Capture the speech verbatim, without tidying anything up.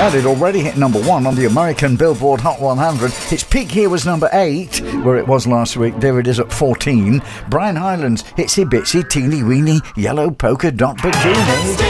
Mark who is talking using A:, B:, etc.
A: Well, it already hit number one on the American Billboard Hot one hundred. Its peak here was number eight, where it was last week. There it is at fourteen. Brian Hyland's Itsy Bitsy Teeny Weeny Yellow Polka Dot Bikini.